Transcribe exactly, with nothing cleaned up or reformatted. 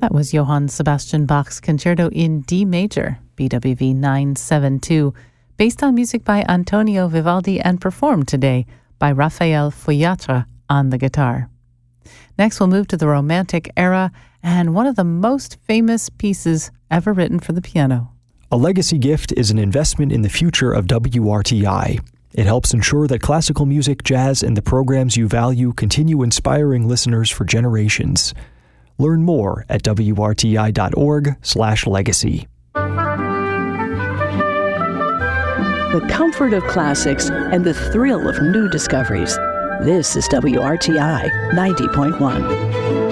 That was Johann Sebastian Bach's Concerto in D major, B W V nine seventy-two, based on music by Antonio Vivaldi and performed today by Raphael Fouillatre on the guitar. Next, we'll move to the Romantic era and one of the most famous pieces ever written for the piano. A legacy gift is an investment in the future of W R T I. It helps ensure that classical music, jazz, and the programs you value continue inspiring listeners for generations. Learn more at W R T I dot org slash legacy. The comfort of classics and the thrill of new discoveries. This is W R T I ninety point one.